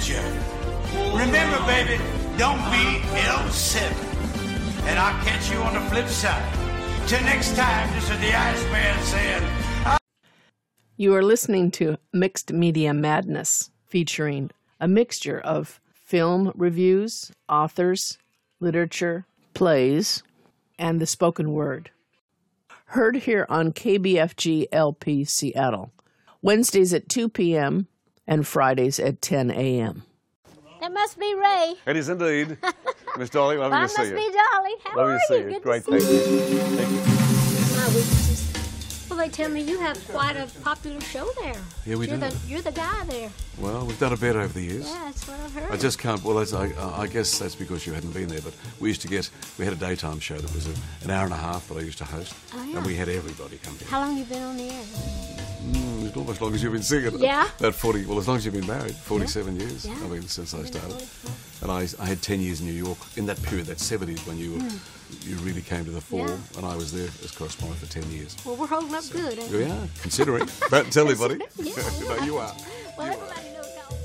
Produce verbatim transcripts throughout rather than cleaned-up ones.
adventure. Remember, baby, don't be L seven. And I'll catch you on the flip side. Till next time, this is the Iceman saying... I- You are listening to Mixed Media Madness, featuring a mixture of film reviews, authors, literature, plays, and the spoken word. Heard here on K B F G L P Seattle, Wednesdays at two p.m. and Fridays at ten a.m. That must be Ray. It is indeed. Miss Dolly, lovely Well, to see must you. be Dolly. How Lovely are to see you? you. Good Great, to thank see you. Thank you. My weaknesses. Well, they tell me you have quite a popular show there. Yeah, we you're do. The, you're the guy there. Well, we've done a bit over the years. Yeah, that's what I've heard. I just can't. Well, that's, I, I guess that's because you hadn't been there. But we used to get. We had a daytime show that was a, an hour and a half that I used to host, Oh, yeah. and we had everybody come here. How long you been on the air? Mm, it's almost as long as you've been singing. Yeah. About forty. Well, as long as you've been married, forty-seven Yeah. years. Yeah. I mean, since I Been started. forty-four. And I, I had ten years in New York in that period, that seventies, when you were, Mm. you really came to the fore, Yeah. and I was there as correspondent for ten years. Well, we're holding up good, ain't we? We are considering. Don't tell anybody. Yeah, no, you are. Well, everybody knows how.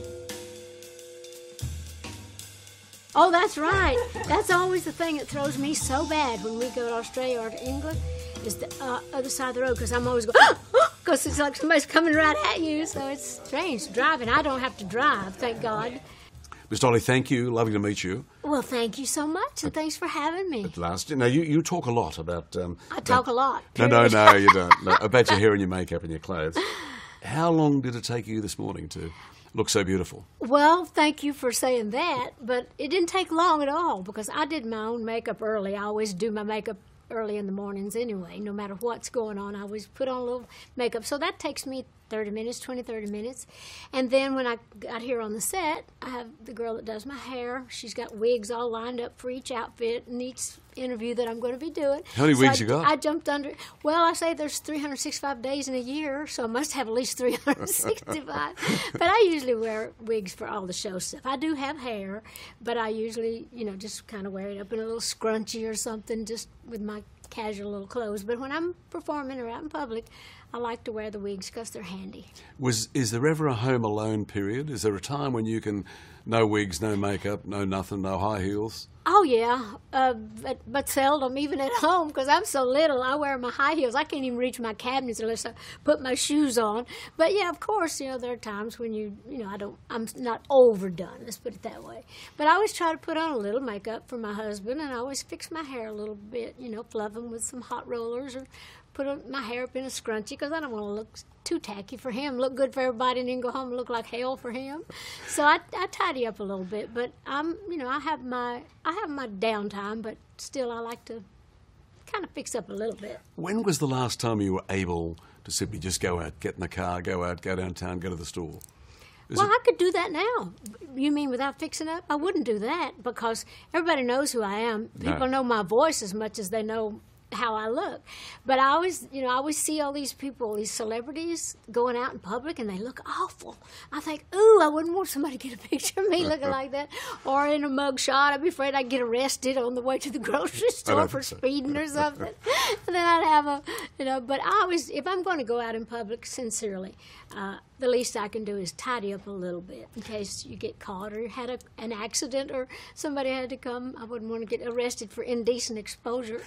Oh, that's right. That's always the thing that throws me so bad when we go to Australia or to England, is the uh, other side of the road, because I'm always going, because it's like somebody's coming right at you, so it's strange. Driving, I don't have to drive, thank God. Miss Dolly, thank you. Lovely to meet you. Well, thank you so much, and thanks for having me. At last. Now, you, you talk a lot about... Um, I talk about, a lot. No, no, period. no, you don't. No, about your hair and your makeup and your clothes. How long did it take you this morning to look so beautiful? Well, thank you for saying that, but it didn't take long at all, because I did my own makeup early. I always do my makeup early in the mornings anyway, no matter what's going on. I always put on a little makeup. So that takes me thirty minutes, twenty, thirty minutes. And then when I got here on the set, I have the girl that does my hair. She's got wigs all lined up for each outfit and each interview that I'm going to be doing. How many So wigs I, you got? I jumped under. Well, I say there's three hundred sixty-five days in a year, so I must have at least three hundred sixty-five. But I usually wear wigs for all the show stuff. I do have hair, but I usually, you know, just kind of wear it up in a little scrunchie or something, just with my casual little clothes. But when I'm performing or out in public, I like to wear the wigs because they're handy. Was Is there ever a home alone period? Is there a time when you can, no wigs, no makeup, no nothing, no high heels? Oh, yeah, uh, but, but seldom, even at home, because I'm so little. I wear my high heels. I can't even reach my cabinets unless I put my shoes on. But, yeah, of course, you know, there are times when you, you know, I don't, I'm not overdone, let's put it that way. But I always try to put on a little makeup for my husband, and I always fix my hair a little bit, you know, fluff him with some hot rollers or put a, my hair up in a scrunchie, because I don't want to look too tacky for him, look good for everybody, and then go home and look like hell for him. So I, I tidy up a little bit, but I'm, you know, I have my, I have my downtime, but still I like to kind of fix up a little bit. When was the last time you were able to simply just go out, get in the car, go out, go downtown, go to the store? Is Well, it- I could do that now. You mean without fixing up? I wouldn't do that, because everybody knows who I am. People No. know my voice as much as they know how I look. But I always, you know, I always see all these people, these celebrities going out in public, and they look awful. I think, ooh, I wouldn't want somebody to get a picture of me looking like that. Or in a mug shot, I'd be afraid I'd get arrested on the way to the grocery store don't for think so. speeding or something. And then I'd have a, you know, but I always, if I'm going to go out in public, sincerely, uh, the least I can do is tidy up a little bit in case you get caught or you had a, an accident or somebody had to come. I wouldn't want to get arrested for indecent exposure.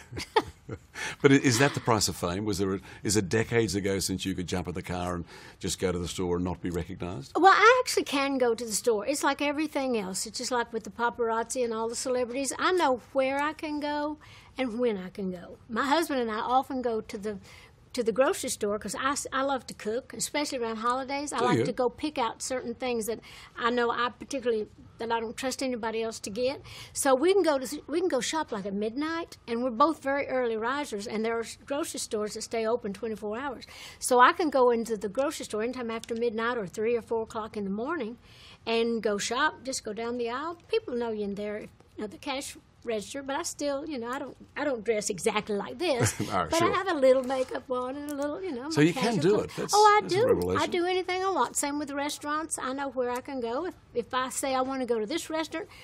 But is that the price of fame? Was there? A, is it decades ago since you could jump in the car and just go to the store and not be recognised? Well, I actually can go to the store. It's like everything else. It's just like with the paparazzi and all the celebrities. I know where I can go and when I can go. My husband and I often go to the to the grocery store because I, I love to cook, especially around holidays. I Do like you? to go pick out certain things that I know I particularly that I don't trust anybody else to get. So we can go to we can go shop like at midnight, and we're both very early risers, and there are grocery stores that stay open twenty-four hours. So I can go into the grocery store anytime after midnight or three or four o'clock in the morning, and go shop. Just go down the aisle. People know you in there. You know, the cash register, but I still, you know, I don't, I don't dress exactly like this, No, but sure. I have a little makeup on and a little, you know. So my you can casual do clothes. it. That's- oh, I that's a do. revelation. I do anything I want. Same with the restaurants. I know where I can go. If if I say I want to go to this restaurant,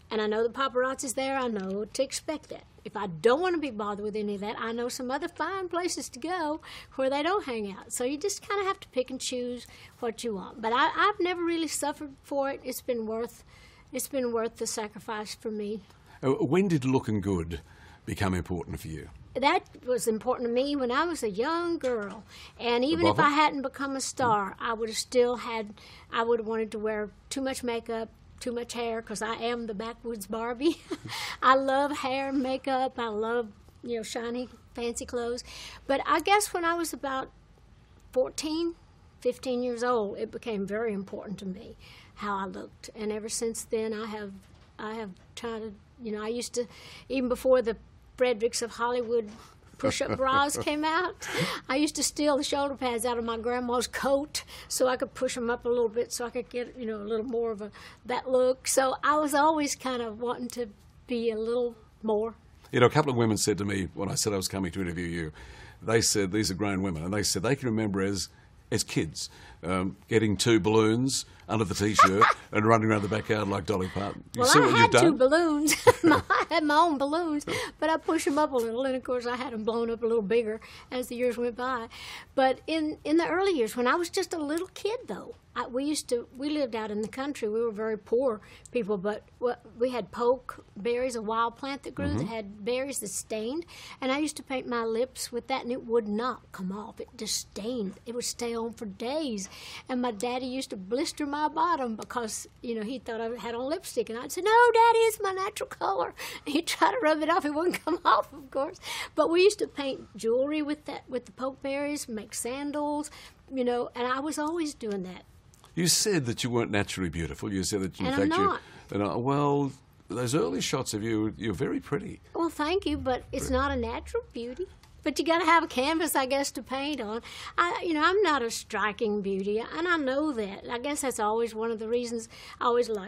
and I know the paparazzi's there, I know to expect that. If I don't want to be bothered with any of that, I know some other fine places to go where they don't hang out. So you just kind of have to pick and choose what you want. But I, I've never really suffered for it. It's been worth, it's been worth the sacrifice for me. Uh, When did looking good become important for you? That was important to me when I was a young girl. And even if Above I it? hadn't become a star, I would have still had, I would have wanted to wear too much makeup, too much hair, because I am the backwoods Barbie. I love hair and makeup. I love, you know, shiny, fancy clothes. But I guess when I was about fourteen, fifteen years old, it became very important to me how I looked. And ever since then, I have, I have tried to, you know, I used to, even before the Fredericks of Hollywood push-up bras came out, I used to steal the shoulder pads out of my grandma's coat so I could push them up a little bit so I could get, you know, a little more of a that look. So I was always kind of wanting to be a little more. You know, a couple of women said to me when I said I was coming to interview you, they said, these are grown women, and they said they can remember as as kids um, getting two balloons under the T-shirt and running around the backyard like Dolly Parton. You Well, see I what had you've done? two balloons. I had my own balloons, but I pushed them up a little, and of course I had them blown up a little bigger as the years went by. But in, in the early years, when I was just a little kid, though, I, we used to, we lived out in the country. We were very poor people, but what, we had poke berries, a wild plant that grew Mm-hmm. that had berries that stained, and I used to paint my lips with that, and it would not come off. It just stained. It would stay on for days, and my daddy used to blister my bottom because, you know, he thought I had on lipstick, and I'd say, no, Daddy, it's my natural color. And he'd try to rub it off. It wouldn't come off, of course. But we used to paint jewelry with that, with the pokeberries, make sandals, you know, and I was always doing that. You said that you weren't naturally beautiful. You said that, in And fact, I'm you. not. And, uh, well, those early shots of you, you're very pretty. Well, thank you, but it's not a natural beauty. But you got to have a canvas, I guess, to paint on. I, you know, I'm not a striking beauty, and I know that. I guess that's always one of the reasons I always like